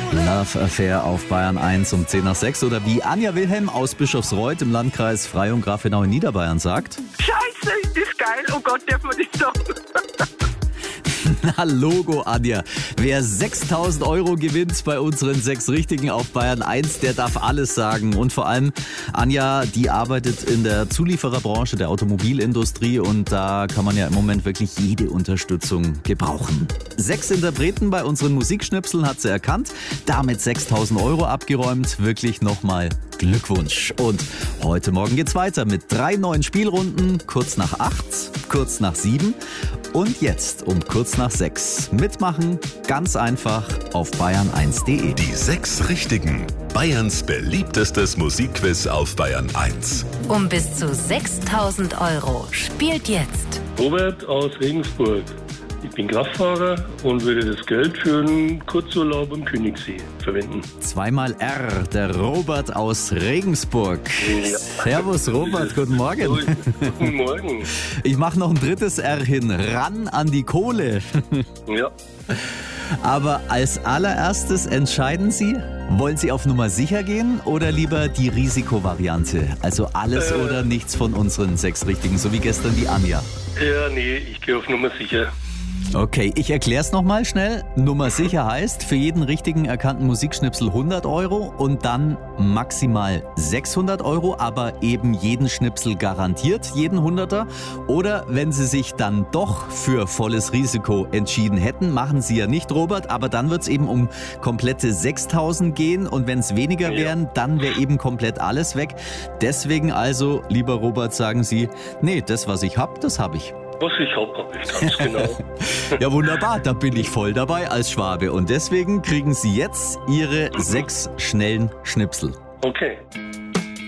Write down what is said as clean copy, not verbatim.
Love Affair auf Bayern 1 um 10 nach 6 oder wie Anja Wilhelm aus Bischofsreuth im Landkreis Freyung-Grafenau in Niederbayern sagt. Scheiße, ist das geil. Oh Gott, darf man das sagen? Na Logo, Anja. Wer 6.000 € gewinnt bei unseren 6 Richtigen auf Bayern 1, der darf alles sagen. Und vor allem, Anja, die arbeitet in der Zuliefererbranche der Automobilindustrie und da kann man ja im Moment wirklich jede Unterstützung gebrauchen. 6 Interpreten bei unseren Musikschnipseln hat sie erkannt, damit 6.000 € abgeräumt. Wirklich nochmal Glückwunsch. Und heute Morgen geht's weiter mit 3 neuen Spielrunden, kurz nach 8, kurz nach 7 und jetzt um kurz nach 6. Mitmachen, ganz einfach auf bayern1.de. Die 6 Richtigen. Bayerns beliebtestes Musikquiz auf Bayern 1. Um bis zu 6.000 € spielt jetzt Robert aus Regensburg. Ich bin Kraftfahrer und würde das Geld für einen Kurzurlaub am Königssee verwenden. Zweimal R, der Robert aus Regensburg. Ja. Servus Robert, guten Morgen. Guten Morgen. Ich mache noch ein drittes R hin, ran an die Kohle. Ja, Aber als allererstes entscheiden Sie, wollen Sie auf Nummer sicher gehen oder lieber die Risikovariante? Also alles oder nichts von unseren 6 Richtigen, so wie gestern die Anja. nee, ich gehe auf Nummer sicher. Okay, ich erkläre es nochmal schnell. Nummer sicher heißt, für jeden richtigen erkannten Musikschnipsel 100 € und dann maximal 600 €, aber eben jeden Schnipsel garantiert, jeden 100er. Oder wenn Sie sich dann doch für volles Risiko entschieden hätten, machen Sie ja nicht, Robert, aber dann wird es eben um komplette 6.000 gehen und wenn es weniger wären, dann wäre eben komplett alles weg. Deswegen also, lieber Robert, sagen Sie, nee, das, was ich habe, das habe ich. Was ich hab ich ganz genau. Ja, wunderbar, da bin ich voll dabei als Schwabe. Und deswegen kriegen Sie jetzt Ihre 6 schnellen Schnipsel. Okay.